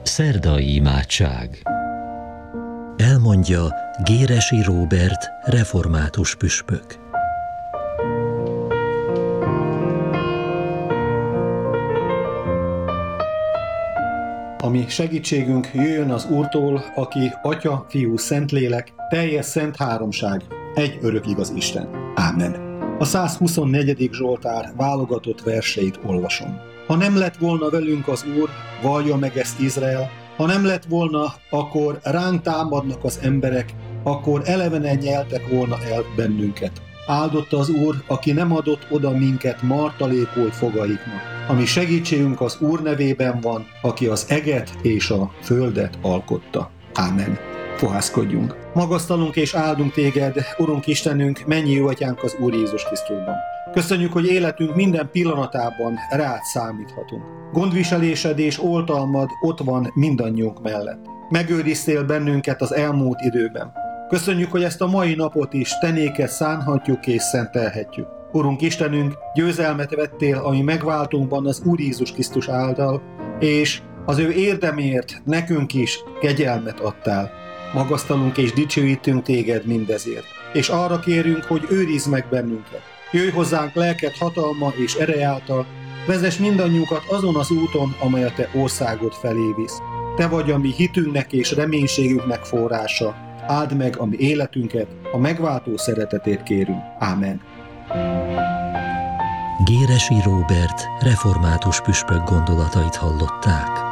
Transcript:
Szerdai imádság. Elmondja Géresi Róbert, református püspök. A mi segítségünk jöjjön az Úrtól, aki Atya, Fiú, Szentlélek, teljes szent háromság, egy örök igaz Isten. Ámen. A 124. Zsoltár válogatott verseit olvasom. Ha nem lett volna velünk az Úr, vallja meg ezt Izrael, ha nem lett volna, akkor ránk támadnak az emberek, akkor elevenen nyeltek volna el bennünket. Áldotta az Úr, aki nem adott oda minket martalékolt fogaiknak. A mi segítségünk az Úr nevében van, aki az eget és a földet alkotta. Ámen. Fohászkodjunk. Magasztalunk és áldunk téged, Urunk Istenünk, mennyi jó atyánk az Úr Jézus Krisztusban. Köszönjük, hogy életünk minden pillanatában rád számíthatunk. Gondviselésed és oltalmad ott van mindannyiunk mellett. Megőriztél bennünket az elmúlt időben. Köszönjük, hogy ezt a mai napot is te néked szánhatjuk és szentelhetjük. Urunk Istenünk, győzelmet vettél a mi megváltunkban az Úr Jézus Krisztus által, és az ő érdemért nekünk is kegyelmet adtál. Magasztalunk és dicsőítünk téged mindezért. És arra kérünk, hogy őrizd meg bennünket. Jöjj hozzánk lelked hatalma és ereje által, vezess mindannyiunkat azon az úton, amely a te országod felé visz. Te vagy a mi hitünknek és reménységünknek forrása. Áld meg a mi életünket, a megváltó szeretetét kérünk. Ámen. Géresi Róbert, református püspök gondolatait hallották.